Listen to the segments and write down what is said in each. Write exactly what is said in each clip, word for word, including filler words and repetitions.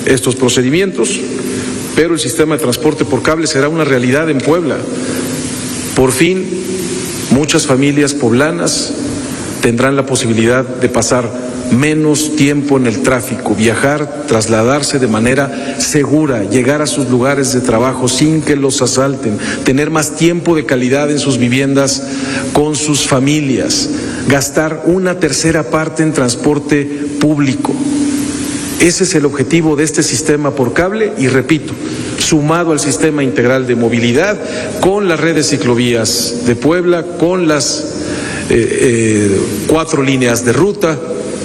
estos procedimientos, pero el sistema de transporte por cable será una realidad en Puebla. Por fin, muchas familias poblanas tendrán la posibilidad de pasar menos tiempo en el tráfico, viajar, trasladarse de manera segura, llegar a sus lugares de trabajo sin que los asalten, tener más tiempo de calidad en sus viviendas con sus familias, gastar una tercera parte en transporte público. Ese es el objetivo de este sistema por cable y, repito, sumado al sistema integral de movilidad, con las redes ciclovías de Puebla, con las eh, eh, cuatro líneas de ruta.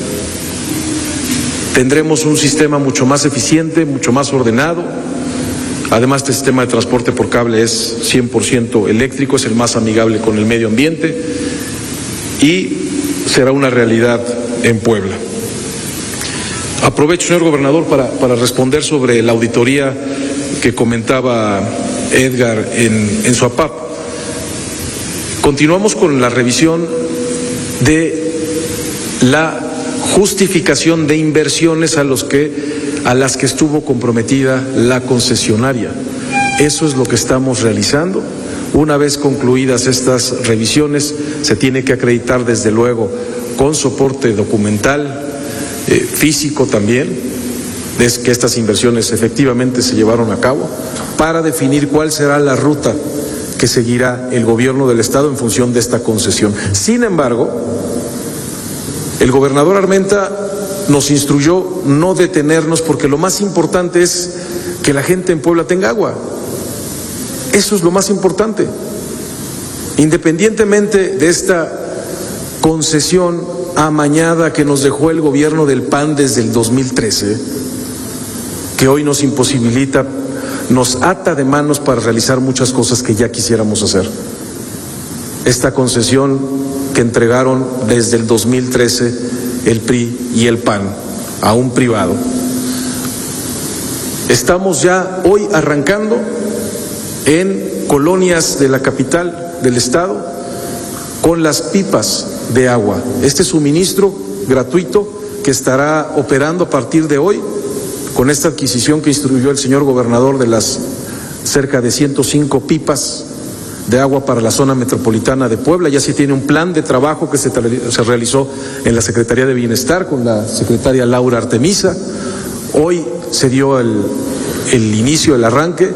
Tendremos un sistema mucho más eficiente, mucho más ordenado. Además, este sistema de transporte por cable es cien por ciento eléctrico, es el más amigable con el medio ambiente y será una realidad en Puebla. Aprovecho, señor gobernador, para, para responder sobre la auditoría que comentaba Edgar en, en su A P A P. Continuamos con la revisión de la justificación de inversiones a los que a las que estuvo comprometida la concesionaria. Eso es lo que estamos realizando. Una vez concluidas estas revisiones, se tiene que acreditar, desde luego, con soporte documental, eh, físico también, de que estas inversiones efectivamente se llevaron a cabo, para definir cuál será la ruta que seguirá el gobierno del Estado en función de esta concesión. Sin embargo, el gobernador Armenta nos instruyó no detenernos, porque lo más importante es que la gente en Puebla tenga agua. Eso es lo más importante. Independientemente de esta concesión amañada que nos dejó el gobierno del P A N desde el dos mil trece, que hoy nos imposibilita, nos ata de manos para realizar muchas cosas que ya quisiéramos hacer. Esta concesión que entregaron desde el dos mil trece el P R I y el P A N a un privado. Estamos ya hoy arrancando en colonias de la capital del estado con las pipas de agua. Este suministro gratuito que estará operando a partir de hoy, con esta adquisición que instruyó el señor gobernador de las cerca de ciento cinco pipas de agua para la zona metropolitana de Puebla. Ya se tiene un plan de trabajo que se, se realizó en la Secretaría de Bienestar con la secretaria Laura Artemisa. Hoy se dio el, el inicio, el arranque.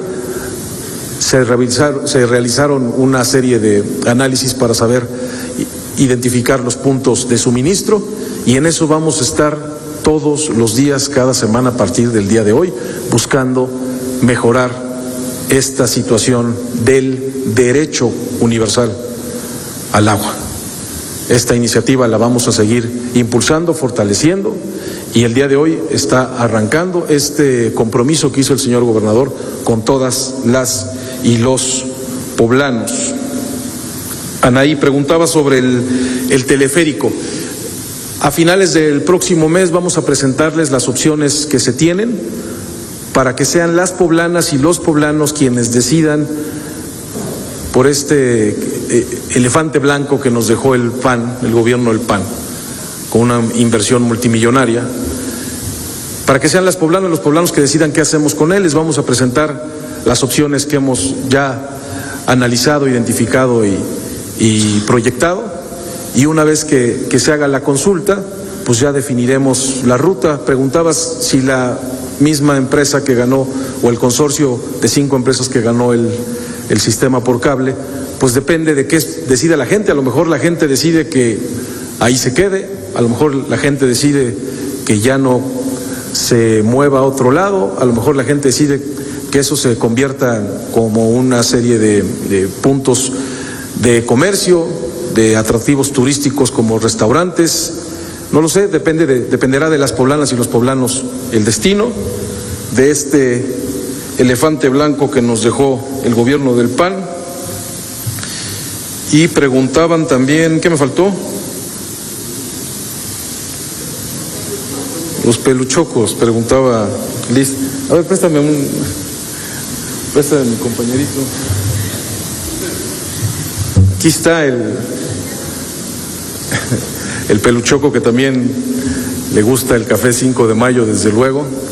Se realizaron, se realizaron una serie de análisis para saber identificar los puntos de suministro, y en eso vamos a estar todos los días, cada semana a partir del día de hoy, buscando mejorar esta situación del derecho universal al agua. Esta iniciativa la vamos a seguir impulsando, fortaleciendo, y el día de hoy está arrancando este compromiso que hizo el señor gobernador con todas las y los poblanos. Anaí preguntaba sobre el, el teleférico. A finales del próximo mes vamos a presentarles las opciones que se tienen para que sean las poblanas y los poblanos quienes decidan por este eh, elefante blanco que nos dejó el P A N, el gobierno del P A N, con una inversión multimillonaria, para que sean las poblanas y los poblanos que decidan qué hacemos con él. Les vamos a presentar las opciones que hemos ya analizado, identificado y, y proyectado, y una vez que, que se haga la consulta, pues ya definiremos la ruta. Preguntabas si la misma empresa que ganó, o el consorcio de cinco empresas que ganó el, el sistema por cable, pues depende de qué decida la gente. A lo mejor la gente decide que ahí se quede, a lo mejor la gente decide que ya no se mueva a otro lado, a lo mejor la gente decide que eso se convierta como una serie de, de puntos de comercio, de atractivos turísticos como restaurantes. No lo sé, depende de, dependerá de las poblanas y los poblanos el destino de este elefante blanco que nos dejó el gobierno del P A N. Y preguntaban también, ¿qué me faltó? Los peluchocos, preguntaba Liz. A ver, préstame un... Préstame mi compañerito. Aquí está el... el peluchoco, que también le gusta el café cinco de mayo, desde luego.